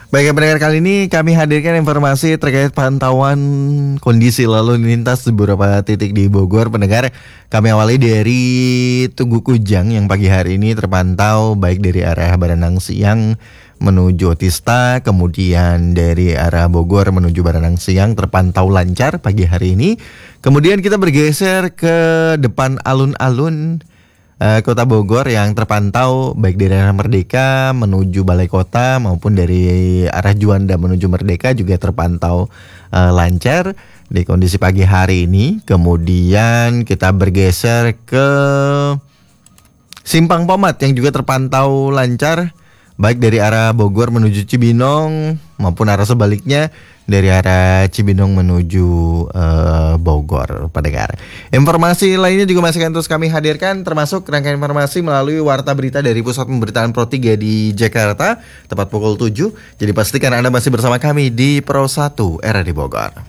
Baik, pendengar, kali ini kami hadirkan informasi terkait pantauan kondisi lalu lintas di beberapa titik di Bogor. Pendengar, kami awali dari Tugu Kujang yang pagi hari ini terpantau baik dari arah Baranang Siang menuju Otista, kemudian dari arah Bogor menuju Baranang Siang terpantau lancar pagi hari ini. Kemudian kita bergeser ke depan alun-alun Kota Bogor yang terpantau baik dari arah Merdeka menuju Balai Kota maupun dari arah Juanda menuju Merdeka juga terpantau lancar di kondisi pagi hari ini. Kemudian kita bergeser ke Simpang Pomat yang juga terpantau lancar baik dari arah Bogor menuju Cibinong maupun arah sebaliknya dari arah Cibinong menuju Bogor, pendengar. Informasi lainnya juga masih akan terus kami hadirkan, termasuk rangkaian informasi melalui Warta Berita dari Pusat Pemberitaan Pro 3 di Jakarta tepat pukul 7. Jadi pastikan Anda masih bersama kami di Pro 1 Era di Bogor.